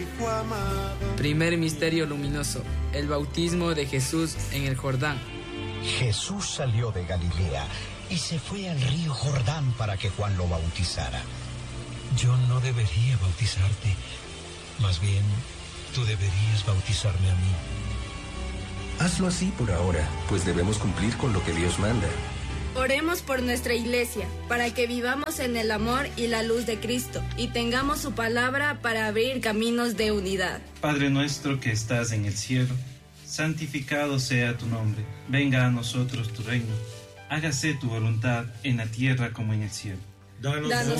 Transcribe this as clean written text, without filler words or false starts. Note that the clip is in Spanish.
Primer misterio luminoso, el bautismo de Jesús en el Jordán. Jesús salió de Galilea y se fue al río Jordán para que Juan lo bautizara. Yo no debería bautizarte, más bien tú deberías bautizarme a mí. Hazlo así por ahora, pues debemos cumplir con lo que Dios manda. Oremos por nuestra iglesia, para que vivamos en el amor y la luz de Cristo, y tengamos su palabra para abrir caminos de unidad. Padre nuestro que estás en el cielo, santificado sea tu nombre. Venga a nosotros tu reino. Hágase tu voluntad en la tierra como en el cielo. Danos